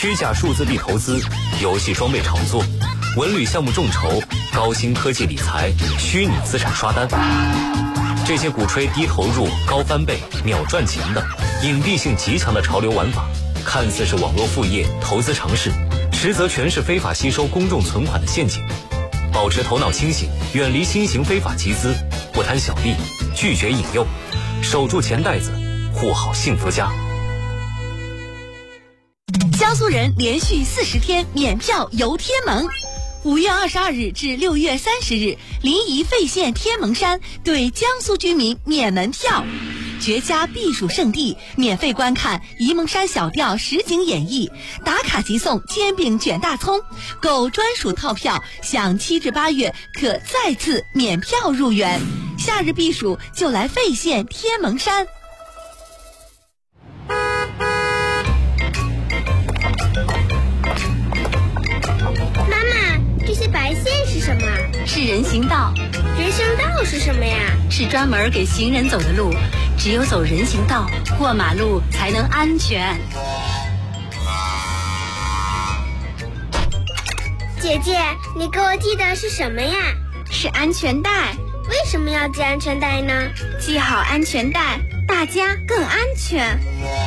虚假数字币投资、游戏装备炒作、文旅项目众筹、高新科技理财、虚拟资产刷单，这些鼓吹低投入、高翻倍、秒赚钱的隐蔽性极强的潮流玩法，看似是网络副业、投资尝试，实则全是非法吸收公众存款的陷阱。保持头脑清醒，远离新型非法集资，不贪小利，拒绝引诱，守住钱袋子，护好幸福家。 江苏人连续40天免票游天门，5月22日至6月30日，临沂费县天门山对江苏居民免门票，绝佳避暑胜地，免费观看沂蒙山小调实景演绎，打卡即送煎饼卷大葱，购专属套票享7至8月可再次免票入园。夏日避暑就来费县天门山。 白线是什么？ 是人行道。 人行道是什么呀？ 是专门给行人走的路，只有走人行道，过马路才能安全。 姐姐，你给我系的是什么呀？ 是安全带。 为什么要系安全带呢？ 系好安全带，大家更安全。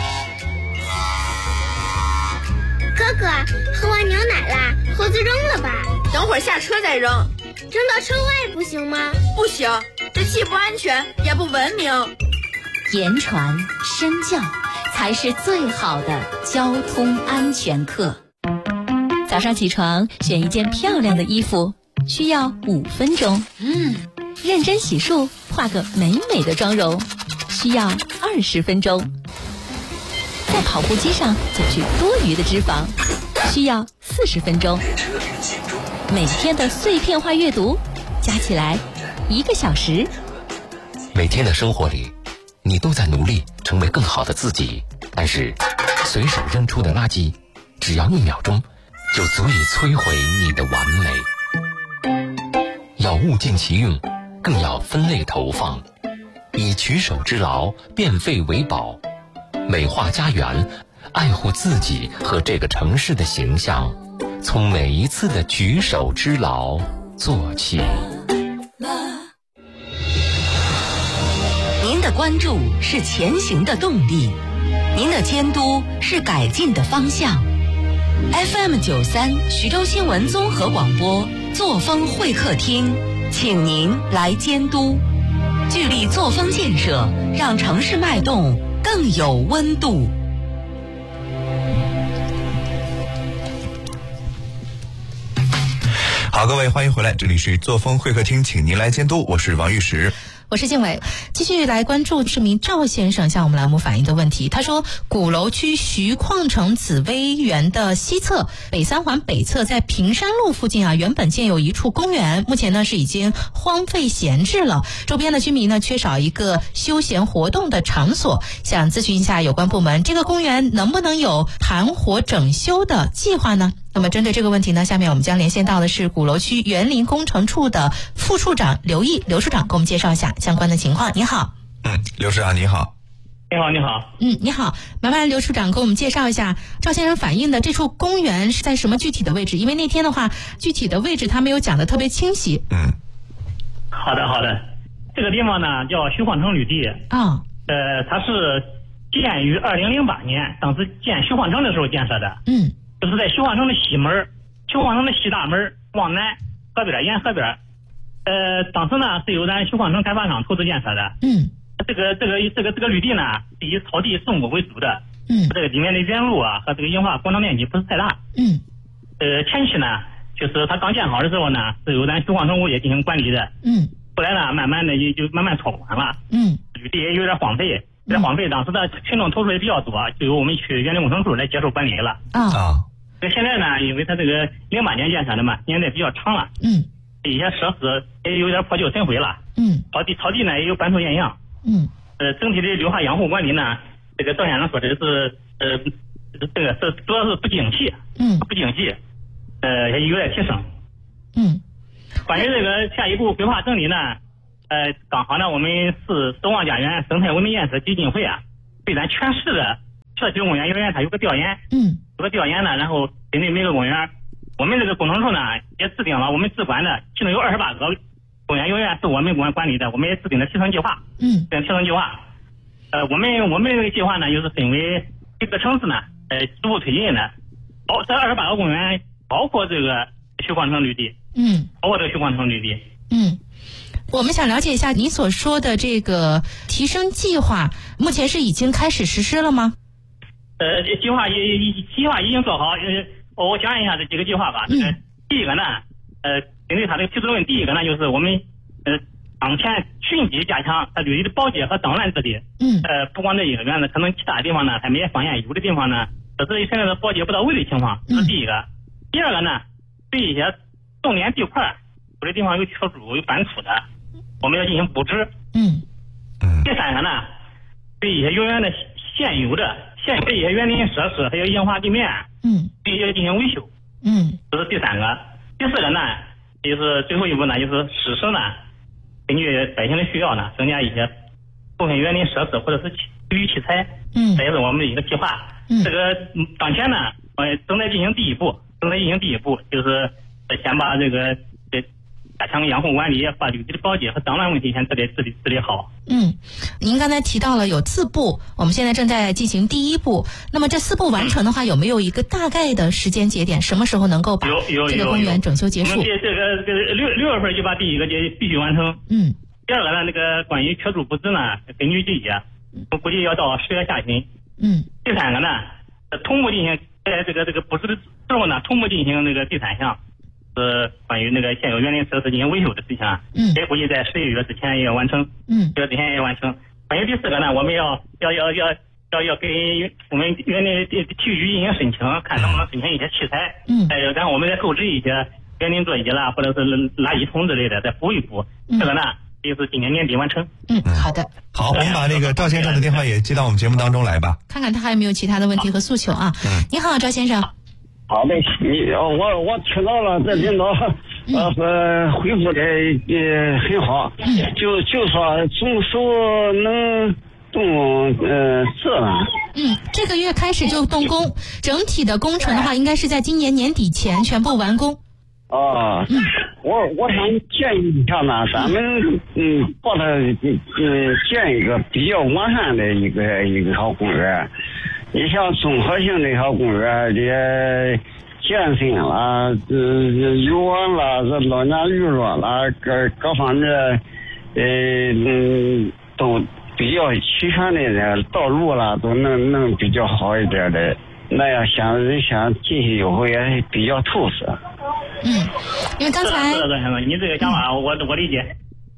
哥哥，喝完牛奶啦，盒子扔了吧。 等会儿下车再扔。 扔到车外不行吗？ 不行，这既不安全也不文明。 言传身教才是最好的交通安全课。早上起床选一件漂亮的衣服需要5分钟，认真洗漱化个美美的妆容需要20分钟，在跑步机上减去多余的脂肪需要40分钟，每天的碎片化阅读加起来1个小时。 每天的生活里，你都在努力成为更好的自己，但是随手扔出的垃圾，只要1秒钟就足以摧毁你的完美。要物尽其用，更要分类投放，以举手之劳变废为宝，美化家园，爱护自己和这个城市的形象，从每一次的举手之劳做起。您的关注是前行的动力，您的监督是改进的方向。FM93徐州新闻综合广播作风会客厅，请您来监督，聚力作风建设，让城市脉动更有温度。 好，各位欢迎回来，这里是作风会客厅，请您来监督，我是王玉石。 我是静伟，继续来关注市民赵先生向我们栏目反映的问题。他说，鼓楼区徐矿城紫薇园的西侧北三环北侧，在平山路附近原本建有一处公园，目前呢是已经荒废闲置了，周边的居民呢缺少一个休闲活动的场所，想咨询一下有关部门，这个公园能不能有盘活整修的计划呢？那么针对这个问题呢，下面我们将连线到的是鼓楼区园林工程处的副处长刘毅，刘处长给我们介绍一下相关的情况。你好。 刘处长你好。 你好，你好。 你好，麻烦刘处长给我们介绍一下赵先生反映的这处公园是在什么具体的位置？因为那天的话，具体的位置他没有讲的特别清晰。 好的，这个地方呢叫徐矿城绿地。它是建于2008年，当时建徐矿城的时候建设的。就是在徐矿城的西门，徐矿城的西大门往南河边沿河边。当时呢是由咱徐矿城开发商投资建设的。这个绿地呢是以草地种植为主的。这个里面的园路和这个硬化广场面积不是太大。前期呢就是它刚建好的时候呢是由咱徐矿城物业进行管理的。后来呢慢慢的就慢慢拓宽了。绿地也有点荒废。当时的群众投入也比较多，就由我们区园林工程处来接受管理了。现在呢，因为它这个08年建设的嘛，年代比较长了。一些设施也有点破旧损毁了。草地呢也有斑秃现象。整体的绿化养护管理呢，这个赵先生说的是这个是主要是不精细。也有点提升。关于这个下一步规划整理呢，刚好呢我们市守望家园生态文明建设基金会对咱全市的社区公园园它有个调研。 这个调研呢，然后针对每个公园，我们这个工程处呢也制定了我们直管的，其中有28个公园游园是我们管理的，我们也制定了提升计划。提升计划。我们这个计划呢，就是分为一个城市呢，逐步推进的。这28个公园包括这个徐广成绿地。包括这个徐广成绿地。 我们想了解一下你所说的这个提升计划，目前是已经开始实施了吗？ 计划已经做好。我讲一下这几个计划吧。第一个呢，针对他这个提出的问题，第一个呢就是我们当前寻迹加强绿地的保洁和档案治理。不光这一个园子，可能其他地方呢还没发现有的地方呢，这是现在的保洁不到位的情况，这是第一个。第二个呢，对一些重点地块，有的地方有缺土有翻土的，我们要进行布置。第三个呢，对一些游园的现有的一些园林设施还有硬化地面，对一些进行维修。这是第三个。第四个呢，就是最后一步呢，就是实施呢，根据百姓的需要呢，增加一些部分园林设施或者是体育器材。这也是我们的一个计划。这个当前呢，正在进行第一步，就是先把这个加强养护管理，把绿地的保洁和档案问题先治理好。 您刚才提到了有4步，我们现在正在进行第1步。那么这4步完成的话，有没有一个大概的时间节点？什么时候能够把这个公园整修结束？ 我们这个6月份就把第一个必须完成。第二个呢，那个关于缺土布置呢，根据季节，我估计要到10月下旬。第三个呢，同步进行在这个布置的时候呢，同步进行那个第3项。是关于那个现有园林设施进行维修的事项，也估计在11月之前也要完成。关于第4个呢，我们要给我们园林体育局进行申请，看能不能申请一些器材。然后我们再购置一些园林座椅啦，或者是垃圾桶之类的，再补一补。这个呢，就是今年年底完成。 好的。 好，我们把那个赵先生的电话也接到我们节目当中来吧， 看看他还有没有其他的问题和诉求啊。你好，赵先生。 好的，我听到了，这领导回复的很好，就说总数能动次了。 这个月开始就动工，整体的工程的话，应该是在今年年底前全部完工。 我想建议一下呢，咱们把它建一个比较完善的一个小公园。你像综合性的小公园的健身啦、游玩啦、这老年娱乐啦，各方面都比较齐全的道路啦，都能比较好一点的，那样想进去以后也比较透彻。 因为刚才你这个想法我理解。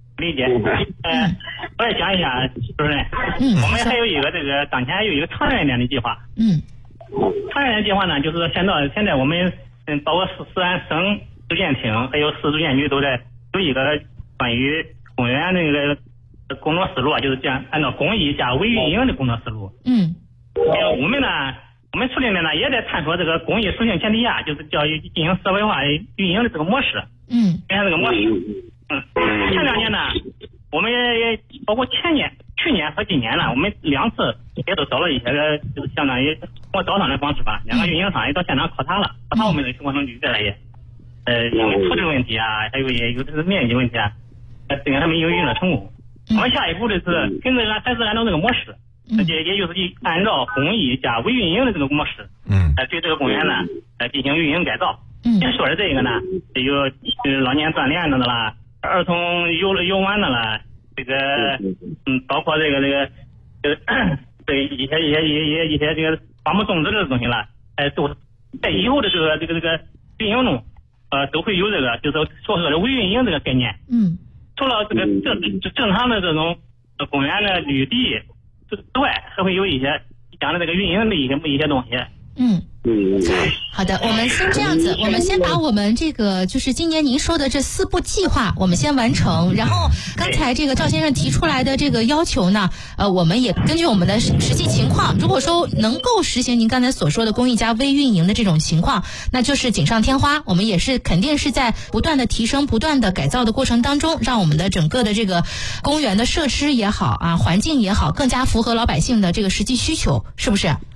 我也讲一下，主任，我们还有一个当前还有一个长远一点的计划。长远的计划呢，就是现在我们包括四安省住建厅还有市住建局都在有一个关于公园那个工作思路，就是这样按照公益加微运营的工作思路。我们处理的呢也在探索这个公益属性前提下，就是叫进行社会化运营的这个模式。这个模式。前2年呢，我们也包括去年和今年呢，我们2次也都找了一些就是相当于我招商的方式吧，2个运营商也到现场考察我们的徐广成绿地来也，因为土质问题啊，还有有的是面积问题啊，这个还没有运作成功。我们下一步就是跟着还是按照这个模式，也就是按照公益加微运营的这个模式，对这个公园呢进行运营改造。先说的这个呢，有老年锻炼的啦。儿童游玩的了，这个包括这个对一些这个伐木种植的东西了，都在以后的这个运营中，都会有这个就是说的微运营这个概念。除了这个正常的这种公园的绿地之外，还会有一些讲的这个运营的一些东西。 好的，我们先这样子，我们先把我们这个就是今年您说的这4步计划我们先完成，然后刚才这个赵先生提出来的这个要求呢，我们也根据我们的实际情况，如果说能够实行您刚才所说的公益加微运营的这种情况，那就是锦上添花，我们也是肯定是在不断的提升不断的改造的过程当中，让我们的整个的这个公园的设施也好啊，环境也好，更加符合老百姓的这个实际需求，是不是？